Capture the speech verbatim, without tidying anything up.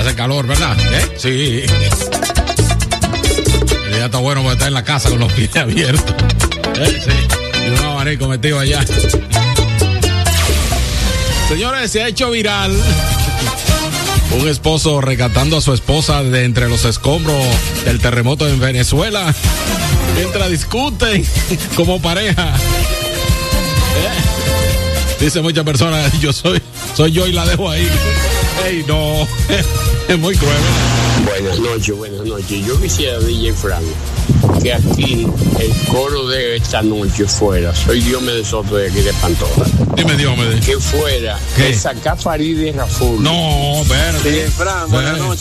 hace calor, ¿verdad? ¿Eh? Sí. El día está bueno porque está en la casa con los pies abiertos. ¿Eh? Sí. Y un abanico metido allá. Señores, se ha hecho viral un esposo rescatando a su esposa de entre los escombros del terremoto en Venezuela mientras discuten como pareja. ¿Eh? Dice muchas personas, yo soy, soy yo y la dejo ahí. Ey, no, es muy cruel. Buenas noches, buenas noches. Yo quisiera, D J Frank, que aquí el coro de esta noche fuera, soy Diomedes Soto de aquí de Pantoja. Dime, Diomedes. Que fuera, ¿qué? Que sacar Farideh Raful. No, espérate. D J Frank, buenas noches.